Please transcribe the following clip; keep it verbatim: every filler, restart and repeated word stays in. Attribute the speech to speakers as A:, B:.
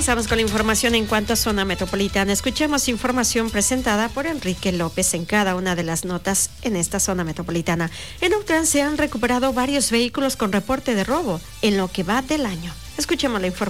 A: Regresamos con la información en cuanto a zona metropolitana. Escuchemos información presentada por Enrique López en cada una de las notas en esta zona metropolitana. En Autlán se han recuperado varios vehículos con reporte de robo en lo que va del año. Escuchemos la información.